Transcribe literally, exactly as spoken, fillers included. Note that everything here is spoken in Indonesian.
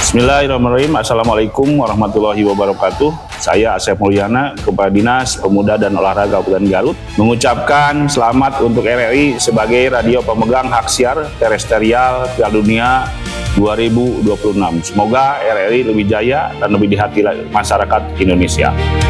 Bismillahirrahmanirrahim. Assalamualaikum warahmatullahi wabarakatuh. Saya Asep Mulyana, Kepala Dinas Pemuda dan Olahraga Kabupaten Garut, mengucapkan selamat untuk R R I sebagai radio pemegang hak siar terestrial Piala Dunia dua ribu dua puluh enam. Semoga R R I lebih jaya dan lebih dihati masyarakat Indonesia.